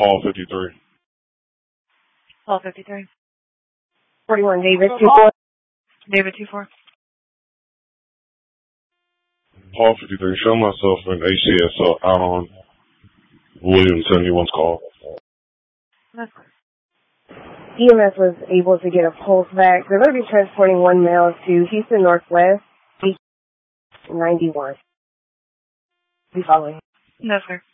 Paul 53. Paul 53. 41 David 24. David 24. Paul 53. Show myself in ACS out on Williamson. He wants call. EMS was able to get a pulse back. They're going to be transporting one male to Houston Northwest, 91. Be following. No, sir.